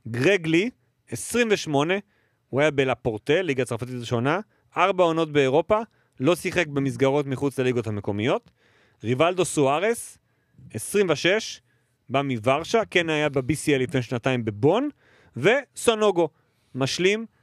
גרגלי, 28, הוא היה בלפורטה, ליגה צרפתית ראשונה, 4 עונות באירופה, לא שיחק במסגרות מחוץ לליגות המקומיות. ריבלדו סוארס, 26, בא מוורשה, כן היה ב-BCL לפני שנתיים בבון, וסונוגו, משלים